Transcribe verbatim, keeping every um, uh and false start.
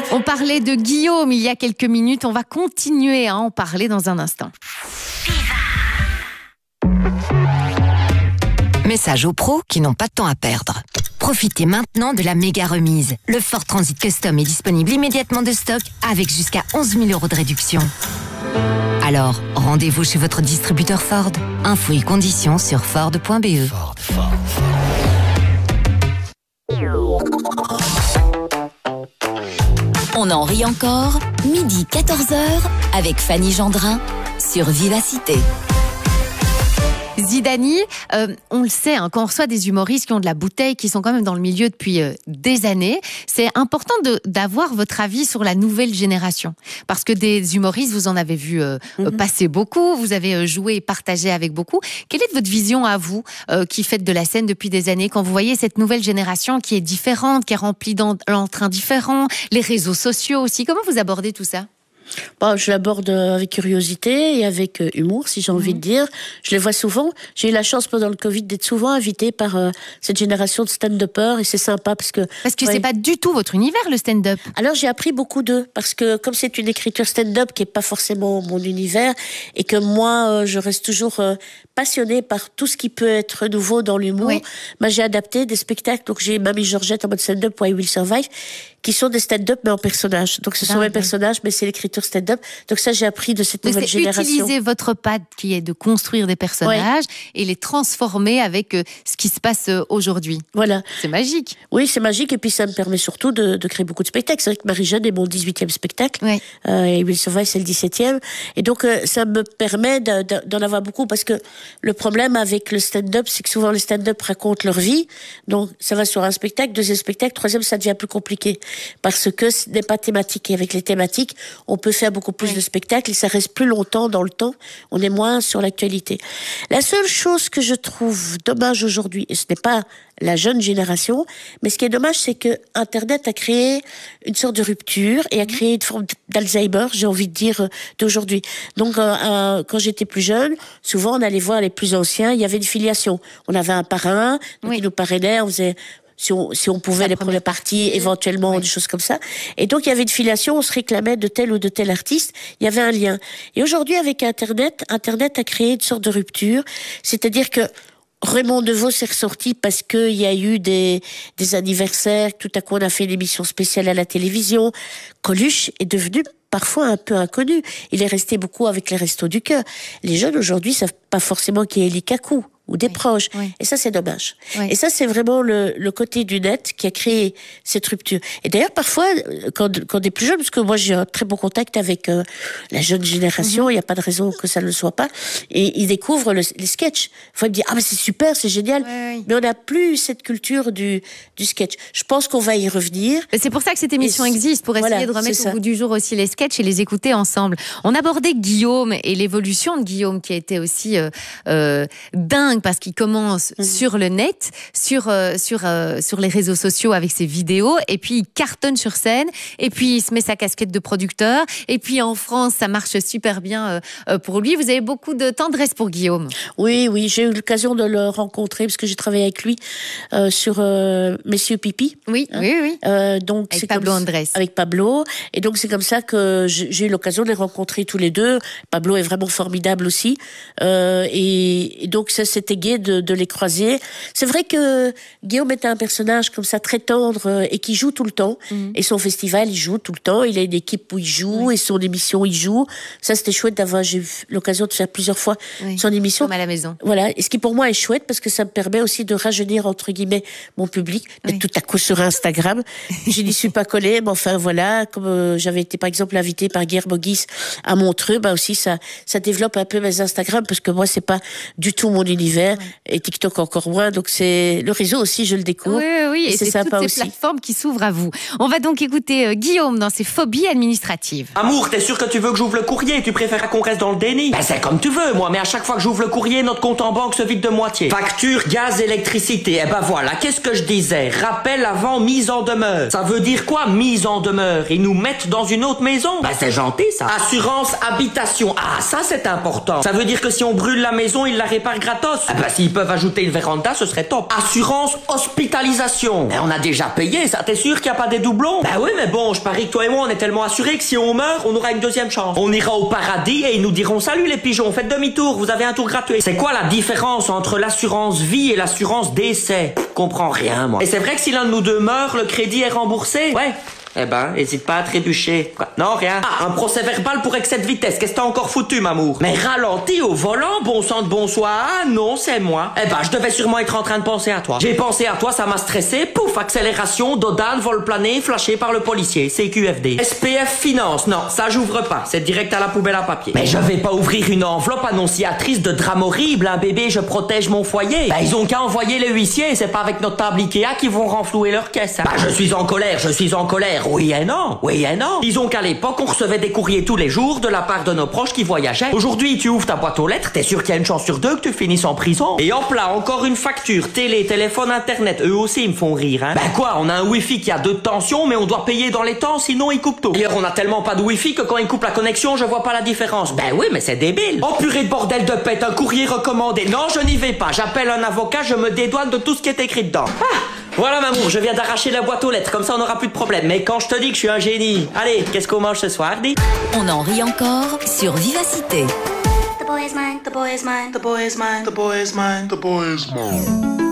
On parlait de Guillaume il y a quelques minutes, on va continuer à en parler dans un instant. Message aux pros qui n'ont pas de temps à perdre. Profitez maintenant de la méga remise. Le Ford Transit Custom est disponible immédiatement de stock avec jusqu'à onze mille euros de réduction. Alors, rendez-vous chez votre distributeur Ford. Infos et conditions sur ford point b e. Ford, Ford, Ford. On en rit encore, midi quatorze heures, avec Fanny Gendrin, sur Vivacité. Zidani, euh, on le sait, hein, quand on reçoit des humoristes qui ont de la bouteille, qui sont quand même dans le milieu depuis euh, des années, c'est important de, d'avoir votre avis sur la nouvelle génération. Parce que des humoristes, vous en avez vu euh, mm-hmm. passer beaucoup, vous avez euh, joué et partagé avec beaucoup. Quelle est votre vision à vous, euh, qui faites de la scène depuis des années, quand vous voyez cette nouvelle génération qui est différente, qui est remplie d'entrains différents, les réseaux sociaux aussi, comment vous abordez tout ça ? Bon, je l'aborde avec curiosité et avec humour, si j'ai envie mmh. de dire. Je les vois souvent. J'ai eu la chance pendant le Covid d'être souvent invitée par euh, cette génération de stand-uppers et c'est sympa parce que... Parce que ouais. c'est pas du tout votre univers, le stand-up. Alors j'ai appris beaucoup d'eux parce que comme c'est une écriture stand-up qui est pas forcément mon univers et que moi, euh, je reste toujours euh, passionnée par tout ce qui peut être nouveau dans l'humour, oui. bah, j'ai adapté des spectacles. Donc j'ai Mamie Georgette en mode stand-up, Why Will Survive, qui sont des stand-up mais en personnages. Donc ce sont mes personnages, mais c'est l'écriture stand-up. Donc ça, j'ai appris de cette nouvelle génération. Utiliser votre patte qui est de construire des personnages ouais. et les transformer avec euh, ce qui se passe euh, aujourd'hui. Voilà. C'est magique. Oui, c'est magique et puis ça me permet surtout de, de créer beaucoup de spectacles. C'est vrai que Marie-Jeanne est mon dix-huitième spectacle ouais. euh, et Will Survive, c'est le dix-septième. Et donc euh, ça me permet de, de, d'en avoir beaucoup parce que le problème avec le stand-up, c'est que souvent les stand-up racontent leur vie. Donc ça va sur un spectacle, deuxième spectacle, troisième, ça devient plus compliqué parce que ce n'est pas thématique. Et avec les thématiques, on peut faire beaucoup plus oui. de spectacles et ça reste plus longtemps dans le temps. On est moins sur l'actualité. La seule chose que je trouve dommage aujourd'hui, et ce n'est pas la jeune génération, mais ce qui est dommage, c'est que Internet a créé une sorte de rupture et a créé une forme d'Alzheimer, j'ai envie de dire, d'aujourd'hui. Donc, euh, euh, quand j'étais plus jeune, souvent on allait voir les plus anciens, il y avait une filiation. On avait un parrain, donc oui. il nous parrainait, on faisait... Si on, si on pouvait, les premières parties, éventuellement, oui. des choses comme ça. Et donc, il y avait une filiation, on se réclamait de tel ou de tel artiste, il y avait un lien. Et aujourd'hui, avec Internet, Internet a créé une sorte de rupture, c'est-à-dire que Raymond Devos s'est ressorti parce qu'il y a eu des, des anniversaires, tout à coup on a fait une émission spéciale à la télévision. Coluche est devenu parfois un peu inconnu. Il est resté beaucoup avec les Restos du Cœur. Les jeunes aujourd'hui savent pas forcément qui est Eli Kaku ou des oui, proches. Oui. Et ça, c'est dommage. Oui. Et ça, c'est vraiment le, le côté du net qui a créé cette rupture. Et d'ailleurs, parfois, quand, quand on est plus jeune, parce que moi, j'ai un très bon contact avec euh, la jeune génération, il mm-hmm. n'y a pas de raison que ça ne le soit pas, et ils découvrent le, les sketchs. Faut me dire, ah, mais c'est super, c'est génial. Oui, oui. Mais on n'a plus cette culture du, du sketch. Je pense qu'on va y revenir. C'est pour ça que cette émission existe, pour essayer voilà, de remettre au goût du jour aussi les sketchs et les écouter ensemble. On abordait Guillaume et l'évolution de Guillaume qui a été aussi euh, euh, dingue parce qu'il commence mmh. sur le net, sur, euh, sur, euh, sur les réseaux sociaux avec ses vidéos, et puis il cartonne sur scène, et puis il se met sa casquette de producteur, et puis en France, ça marche super bien euh, pour lui. Vous avez beaucoup de tendresse pour Guillaume. Oui, oui, j'ai eu l'occasion de le rencontrer parce que j'ai travaillé avec lui euh, sur euh, Messieurs Pipi. Oui, hein. oui, oui. Euh, donc, avec c'est Pablo comme, Andrés. Avec Pablo, et donc c'est comme ça que j'ai eu l'occasion de les rencontrer tous les deux. Pablo est vraiment formidable aussi, euh, et, et donc ça c'était gai de, de les croiser. C'est vrai que Guillaume était un personnage comme ça très tendre euh, et qui joue tout le temps. Mmh. Et son festival, il joue tout le temps. Il a une équipe où il joue oui. et son émission, il joue. Ça c'était chouette d'avoir, j'ai eu l'occasion de faire plusieurs fois oui. son émission. Comme à la maison. Voilà. Et ce qui pour moi est chouette parce que ça me permet aussi de rajeunir entre guillemets mon public, d'être oui. tout à coup sur Instagram. Je n'y suis pas collée, mais enfin voilà, comme euh, j'avais été par exemple invitée par Guillermo Guis à Montreux, bah aussi ça, ça développe un peu mes Instagram parce que moi c'est pas du tout mon univers oui. et TikTok encore moins, donc c'est le réseau aussi, je le découvre. Oui, oui, et, et c'est, c'est sympa toutes ces aussi. Plateformes qui s'ouvrent à vous. On va donc écouter euh, Guillaume dans ses phobies administratives. Amour, t'es sûr que tu veux que j'ouvre le courrier? Tu préfères qu'on reste dans le déni? Ben c'est comme tu veux, moi, mais à chaque fois que j'ouvre le courrier, notre compte en banque se vide de moitié. Facture, gaz, électricité. Eh ben voilà, qu'est-ce que je disais? Rappel avant mise en demeure. Ça veut dire quoi, mise en demeure? Ils nous mettent dans une autre maison? Ben c'est gentil, ça. Assurance habitation. Ah, ça c'est important. Ça veut dire que si on brûle la maison, ils la réparent gratos. Ah bah s'ils peuvent ajouter une véranda, ce serait top. Assurance hospitalisation. Mais on a déjà payé, ça, t'es sûr qu'il n'y a pas des doublons? Bah oui, mais bon, je parie que toi et moi, on est tellement assurés que si on meurt, on aura une deuxième chance. On ira au paradis et ils nous diront salut les pigeons, faites demi-tour, vous avez un tour gratuit. C'est quoi la différence entre l'assurance vie et l'assurance décès? Je comprends rien, moi. Et c'est vrai que si l'un de nous deux meurt, le crédit est remboursé? Ouais. Eh ben, hésite pas à trébucher. Quoi? Non, rien. Ah, un procès verbal pour excès de vitesse. Qu'est-ce que t'as encore foutu, m'amour? Mais ralenti au volant, bon sang de bonsoir. Ah non, c'est moi. Eh ben, je devais sûrement être en train de penser à toi. J'ai pensé à toi, ça m'a stressé. Pouf, accélération, dodane, vol plané, flashé par le policier. C Q F D. S P F Finance. Non, ça j'ouvre pas. C'est direct à la poubelle à papier. Mais je vais pas ouvrir une enveloppe annonciatrice de drame horrible. Un bébé, je protège mon foyer. Ben, ils ont qu'à envoyer les huissiers. C'est pas avec notre table Ikea qu'ils vont renflouer leur caisse. Hein. Bah, je suis en colère, je suis en colère. Oui et non, oui et non. Disons qu'à l'époque, on recevait des courriers tous les jours de la part de nos proches qui voyageaient. Aujourd'hui, tu ouvres ta boîte aux lettres, t'es sûr qu'il y a une chance sur deux que tu finisses en prison. Et hop là, encore une facture, télé, téléphone, internet, eux aussi ils me font rire, hein. Ben quoi, on a un wifi qui a deux tensions, mais on doit payer dans les temps, sinon il coupe tout. D'ailleurs, on a tellement pas de wifi que quand il coupe la connexion, je vois pas la différence. Ben oui, mais c'est débile. Oh purée de bordel de pète, un courrier recommandé. Non, je n'y vais pas, j'appelle un avocat, je me dédouane de tout ce qui est écrit dedans. Ah, voilà mamour, je viens d'arracher la boîte aux lettres, comme ça on aura plus de problème. Mais quand je te dis que je suis un génie, allez, qu'est-ce qu'on mange ce soir, dis? On en rit encore sur Vivacité. The boy is mine, the boy is mine, the boy is mine, the boy is mine, the boy is mine.